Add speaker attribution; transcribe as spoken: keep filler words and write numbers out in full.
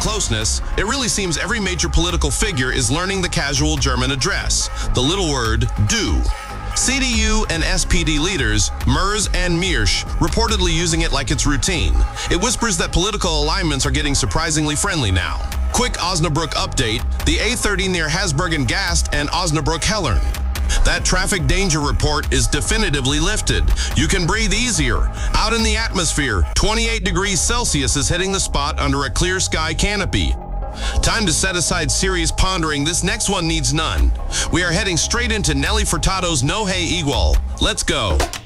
Speaker 1: closeness, it really seems every major political figure is learning the casual German address, the little word du. C D U and S P D leaders, Merz and Miersch, reportedly using it like it's routine. It whispers that political alignments are getting surprisingly friendly now. Quick Osnabrück update, the A thirty near Hasbergen-Gast and Osnabrück-Hellern. That traffic danger report is definitively lifted. You can breathe easier. Out in the atmosphere, twenty-eight degrees Celsius is hitting the spot under a clear sky canopy. Time to set aside serious pondering. This next one needs none. We are heading straight into Nelly Furtado's No Hey Igual. Let's go.